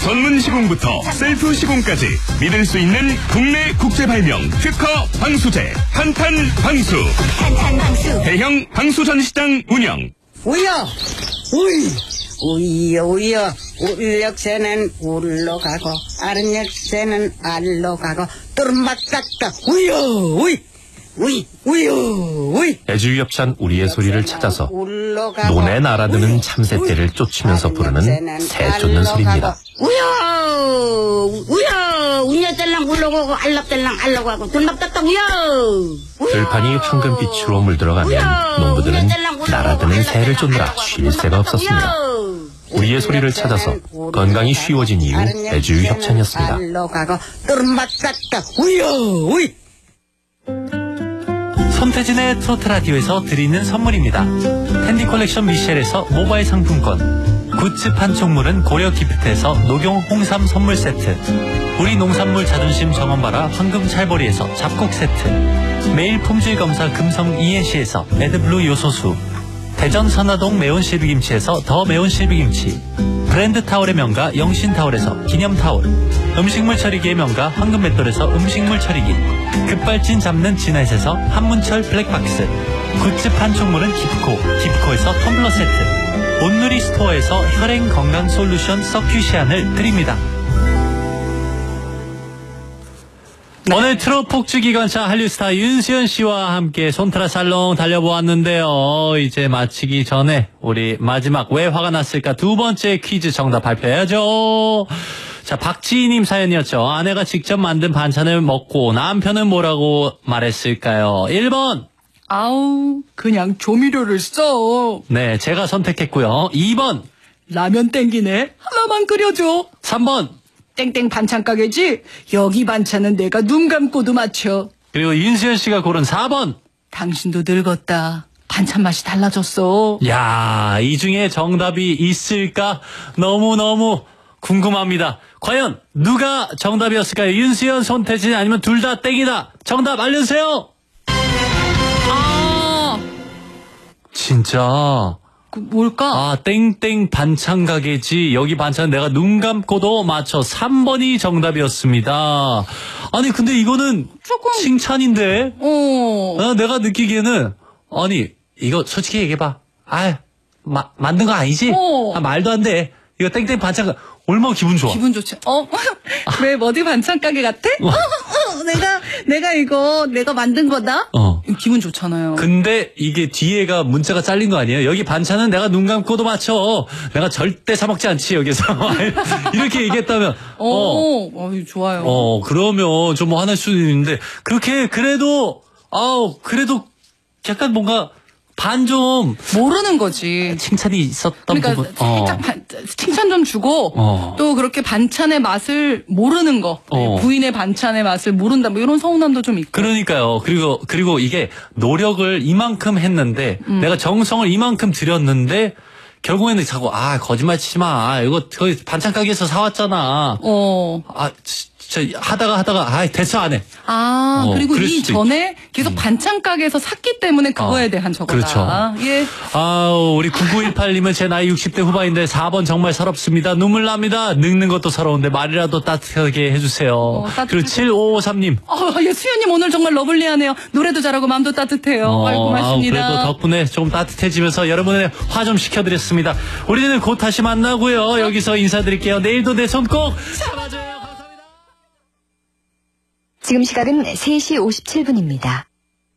전문 시공부터 셀프 시공까지 믿을 수 있는 국내 국제 발명 특허 방수제 한탄방수. 한탄방수. 대형 방수 전시장 운영. 우여, 우이, 우이여, 우이여. 울역새는 울러 가고 아랫역새는 알러 가고 뚜름박딱딱 우여, 우이. 우이, 우여, 우이. 애주협찬 우리의 소리를 찾아서 논에 날아드는 참새떼를 쫓으면서 부르는 새 쫓는 소리입니다. 우여, 우여, 우녀딸랑 울러가고 알랍딸랑 알러가고 뚜름박딱딱 우여. 들판이 황금빛으로 물들어가면 농부들은 날아드는 새를 쫓느라 쉴 새가 없었습니다. 우리의 소리를 찾아서 건강이 쉬워진 이유 애주협찬이었습니다. 뚜름박딱딱 우여, 우이. 손태진의 트로트 라디오에서 드리는 선물입니다. 텐디 컬렉션 미셸에서 모바일 상품권, 굿즈 판촉물은 고려 기프트에서 녹용 홍삼 선물 세트, 우리 농산물 자존심 정원바라 황금 찰보리에서 잡곡 세트, 매일 품질 검사 금성 ENC에서 에드블루 요소수, 대전 선화동 매운 실비김치에서 더 매운 실비김치, 브랜드 타올의 명가 영신타올에서 기념타올, 음식물 처리기의 명가 황금맷돌에서 음식물 처리기, 급발진 잡는 진화에서 한문철 블랙박스, 굿즈 판촉물은 기프코에서 텀블러 세트, 온누리 스토어에서 혈행 건강 솔루션 서큐시안을 드립니다. 네. 오늘 트롯 폭주 기관차 한류스타 윤수연 씨와 함께 손트라 살롱 달려보았는데요. 이제 마치기 전에 우리 마지막 왜 화가 났을까 두 번째 퀴즈 정답 발표해야죠. 자, 박지희님 사연이었죠. 아내가 직접 만든 반찬을 먹고 남편은 뭐라고 말했을까요? 1번. 아우, 그냥 조미료를 써. 네, 제가 선택했고요. 2번. 라면 땡기네. 하나만 끓여줘. 3번. 땡땡 반찬 가게지? 여기 반찬은 내가 눈 감고도 맞춰. 그리고 윤수연 씨가 고른 4번. 당신도 늙었다. 반찬 맛이 달라졌어. 야, 이 중에 정답이 있을까? 너무너무 궁금합니다. 과연 누가 정답이었을까요? 윤수연, 손태진 아니면 둘 다 땡이다. 정답 알려주세요. 아, 진짜. 뭘까? 아, 땡땡 반찬 가게지. 여기 반찬 내가 눈 감고도 맞춰 3번이 정답이었습니다. 아니 근데 이거는 조금 칭찬인데. 내가 느끼기에는 아니 이거 솔직히 얘기해봐. 만든 거 아니지? 말도 안 돼. 이거 땡땡 반찬 얼마나 기분 좋아. 기분 좋지. 왜 어디 반찬 가게 같아? 내가 만든 거다? 기분 좋잖아요. 근데 이게 뒤에가 문자가 잘린 거 아니에요? 여기 반찬은 내가 눈 감고도 맞춰. 내가 절대 사 먹지 않지, 여기서. 이렇게 얘기했다면. 좋아요. 그러면 좀 화날 수도 있는데, 그렇게, 그래도 약간 뭔가, 반 좀 모르는 거지. 칭찬이 있었던 부분. 살짝 칭찬 좀 주고 또 그렇게 반찬의 맛을 모르는 거. 부인의 반찬의 맛을 모른다. 뭐 이런 서운함도 좀 있고. 그러니까요. 그리고 이게 노력을 이만큼 했는데 내가 정성을 이만큼 들였는데 결국에는 자꾸 거짓말 치지 마. 이거 거기 반찬 가게에서 사왔잖아. 진짜 하다가 됐어 안 해. 그리고 이 전에 계속 반찬 가게에서 샀기 때문에 그거에 대한 저거다. 그렇죠. 예. 우리 9918님은 제 나이 60대 후반인데 4번 정말 서럽습니다. 눈물 납니다. 늙는 것도 서러운데 말이라도 따뜻하게 해주세요. 그리고 7553님. 예, 수연님 오늘 정말 러블리하네요. 노래도 잘하고 마음도 따뜻해요. 고맙습니다. 그래도 덕분에 좀 따뜻해지면서 여러분의 화 좀 식혀드렸습니다. 우리는 곧 다시 만나고요. 여기서 인사드릴게요. 내일도 내 손 꼭 잡아줘요. 지금 시각은 3시 57분입니다.